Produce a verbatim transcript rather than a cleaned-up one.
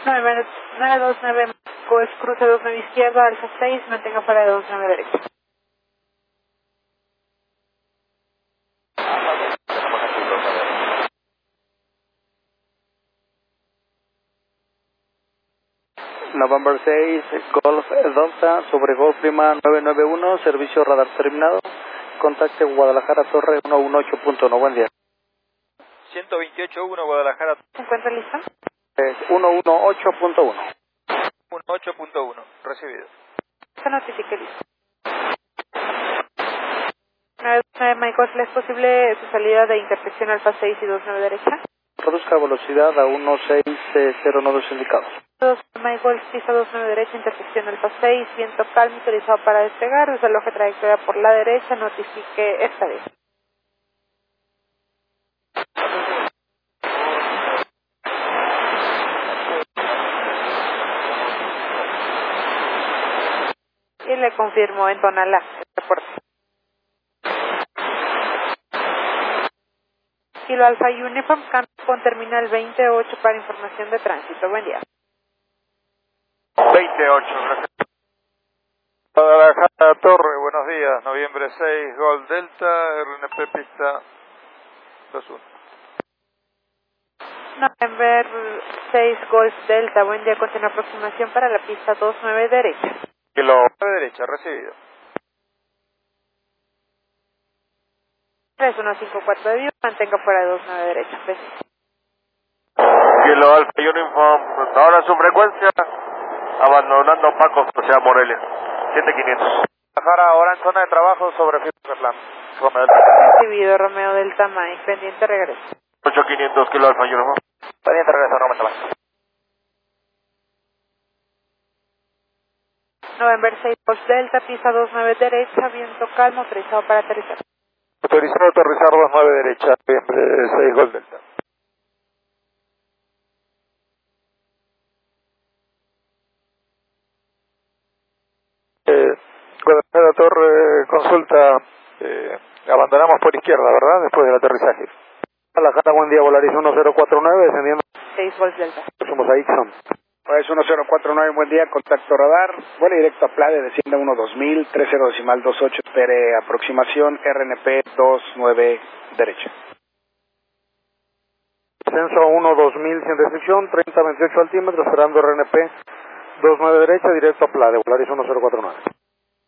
nueve dos nueve, Golf cruce dos nueve izquierda, alfa seis, mantenga fuera de dos nueve derecha. November seis, Golf Delta, sobre Golf Lima nueve nueve uno, servicio radar terminado. Contacte Guadalajara Torre ciento veintiocho punto uno, buen día. ciento veintiocho punto uno Guadalajara. ¿Se encuentra listo? Es ciento dieciocho punto uno. dieciocho punto uno, recibido. Se notifique listo. nueve dos nueve, Michael, ¿es posible su salida de intersección alfa seis y dos nueve derecha? Reduzca velocidad a dieciséis cero nodos indicados. dos, Michael, pista dos nueve derecha, intersección alfa seis, viento calmo, autorizado para despegar, desaloje trayectoria por la derecha, notifique esta vez. Y le confirmo en Tonalá, el reporte. Kilo Alfa Uniform, con terminal veintiocho para información de tránsito. Buen día. veintiocho, gracias. Guadalajara Torre, buenos días. Noviembre seis, Gol Delta, R N P pista dos uno. November seis, Golf Delta. Buen día, continua aproximación para la pista dos nueve derecha. Kilo nueve derecha, recibido. tres uno cinco cuatro de vivo, mantenga fuera de dos nueve derecha. Gracias. Kilo Alfa Uniform, ahora su frecuencia, abandonando Paco, o sea Morelia, siete quinientos. Guadalajara, ahora en zona de trabajo sobre Fitzgerald. Romeo Delta. Recibido, Romeo Delta Mike, pendiente regreso. ocho quinientos, Kilo Alfa Uniform. Pendiente regreso, Romeo Delta Mike. November seis, Golf Delta, pista dos nueve derecha, viento calmo, autorizado para aterrizar. Autorizado a aterrizar dos nueve derecha, noviembre seis, Gol Delta. Eh, Guadalajara Torre, consulta, eh, abandonamos por izquierda, ¿verdad? Después del aterrizaje. Guadalajara, buen día, Volaris uno cero cuatro nueve, descendiendo. seis, Golf Delta. Somos a Ixon. Pues uno cero cuatro nueve, buen día, contacto radar, vuela directo a Playa, descienda uno dos mil, tres cero decimal dos ocho, espere aproximación, R N P dos nueve derecha. Descenso uno dos mil sin restricción, treinta veintiocho altímetros, esperando R N P dos nueve derecha, directo a Playa, Volaris uno cero cuatro nueve.